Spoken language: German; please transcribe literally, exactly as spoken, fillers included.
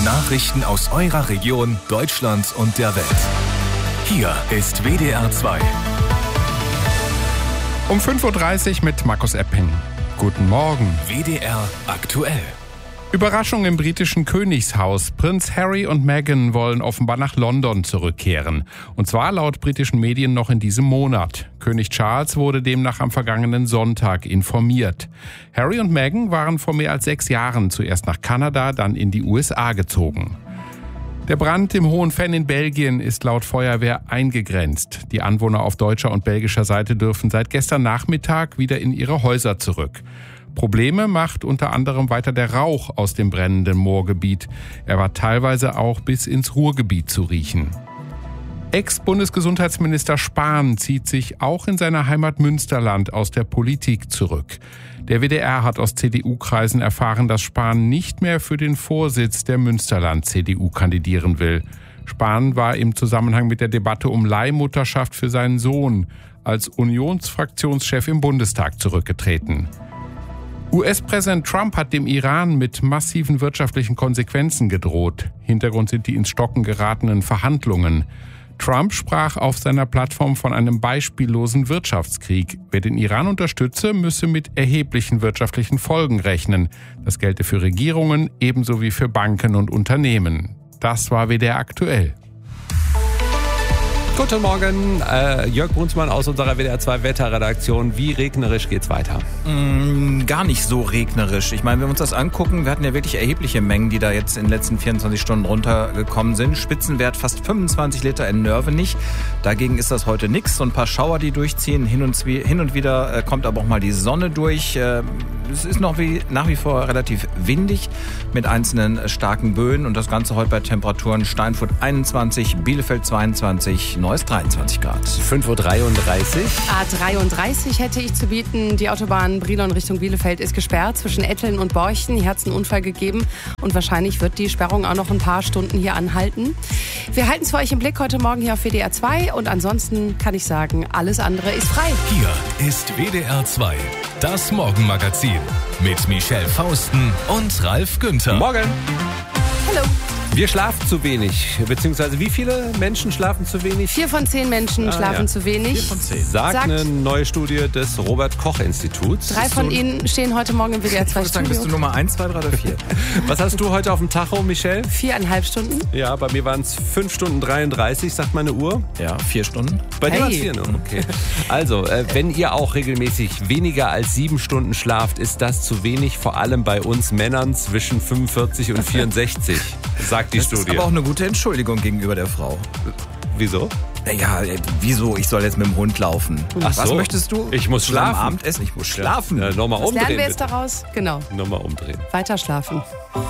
Nachrichten aus eurer Region, Deutschland und der Welt. Hier ist W D R zwei. Um fünf Uhr dreißig mit Markus Epping. Guten Morgen. W D R aktuell. Überraschung im britischen Königshaus. Prinz Harry und Meghan wollen offenbar nach London zurückkehren. Und zwar laut britischen Medien noch in diesem Monat. König Charles wurde demnach am vergangenen Sonntag informiert. Harry und Meghan waren vor mehr als sechs Jahren zuerst nach Kanada, dann in die U S A gezogen. Der Brand im Hohen Venn in Belgien ist laut Feuerwehr eingegrenzt. Die Anwohner auf deutscher und belgischer Seite dürfen seit gestern Nachmittag wieder in ihre Häuser zurück. Probleme macht unter anderem weiter der Rauch aus dem brennenden Moorgebiet. Er war teilweise auch bis ins Ruhrgebiet zu riechen. Ex-Bundesgesundheitsminister Spahn zieht sich auch in seiner Heimat Münsterland aus der Politik zurück. Der W D R hat aus C D U-Kreisen erfahren, dass Spahn nicht mehr für den Vorsitz der Münsterland-C D U kandidieren will. Spahn war im Zusammenhang mit der Debatte um Leihmutterschaft für seinen Sohn als Unionsfraktionschef im Bundestag zurückgetreten. U S-Präsident Trump hat dem Iran mit massiven wirtschaftlichen Konsequenzen gedroht. Hintergrund sind die ins Stocken geratenen Verhandlungen. Trump sprach auf seiner Plattform von einem beispiellosen Wirtschaftskrieg. Wer den Iran unterstütze, müsse mit erheblichen wirtschaftlichen Folgen rechnen. Das gelte für Regierungen ebenso wie für Banken und Unternehmen. Das war W D R aktuell. Guten Morgen, äh, Jörg Brunsmann aus unserer W D R zwei Wetterredaktion. Wie regnerisch geht's weiter? Mm, gar nicht so regnerisch. Ich meine, wenn wir uns das angucken, wir hatten ja wirklich erhebliche Mengen, die da jetzt in den letzten vierundzwanzig Stunden runtergekommen sind. Spitzenwert fast fünfundzwanzig Liter in Nörvenich. Dagegen ist das heute nichts. So ein paar Schauer, die durchziehen. Hin und, hin und wieder äh, kommt aber auch mal die Sonne durch. Äh, es ist noch wie, nach wie vor relativ windig mit einzelnen äh, starken Böen. Und das Ganze heute bei Temperaturen Steinfurt einundzwanzig, Bielefeld zweiundzwanzig, Neuss dreiundzwanzig Grad. fünf Uhr dreiunddreißig. A dreiunddreißig hätte ich zu bieten. Die Autobahn Brilon Richtung Bielefeld ist gesperrt zwischen Etteln und Borchen. Hier hat es einen Unfall gegeben und wahrscheinlich wird die Sperrung auch noch ein paar Stunden hier anhalten. Wir halten es für euch im Blick heute Morgen hier auf W D R zwei und ansonsten kann ich sagen, alles andere ist frei. Hier ist W D R zwei, das Morgenmagazin mit Michelle Fausten und Ralf Günther. Morgen. Hallo. Wir schlafen zu wenig, beziehungsweise wie viele Menschen schlafen zu wenig? Vier von zehn Menschen Ah, schlafen ja. zu wenig. Vier von zehn. Sagt, Sagt- eine neue Studie des Robert-Koch-Instituts. Drei von ihnen stehen heute Morgen im W D R Ich zwei würde sagen, bist du Studio. Nummer eins, zwei, drei oder vier? Was hast du heute auf dem Tacho, Michelle? Viereinhalb Stunden. Ja, bei mir waren es fünf Stunden dreiunddreißig, sagt meine Uhr. Ja, vier Stunden. Bei dir Hey. waren es vier nur. Okay. Also, äh, wenn ihr auch regelmäßig weniger als sieben Stunden schlaft, ist das zu wenig, vor allem bei uns Männern zwischen fünfundvierzig und vierundsechzig, sagt die Das ist Studie. aber auch eine gute Entschuldigung gegenüber der Frau. Wieso? Naja, äh, wieso? Ich soll jetzt mit dem Hund laufen. Ach Was so. möchtest du? Ich muss Zusammen schlafen. Abendessen? Ich muss schlafen. Ja, nochmal Was umdrehen. lernen wir jetzt bitte. daraus? Genau. Nochmal umdrehen. Weiter schlafen.